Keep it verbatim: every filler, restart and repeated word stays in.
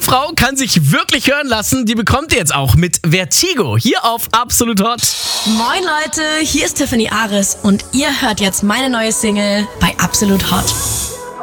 Frau kann sich wirklich hören lassen. Die bekommt ihr jetzt auch mit Vertigo hier auf Absolut Hot. Moin Leute, hier ist Tiffany Aris und ihr hört jetzt meine neue Single bei Absolut Hot.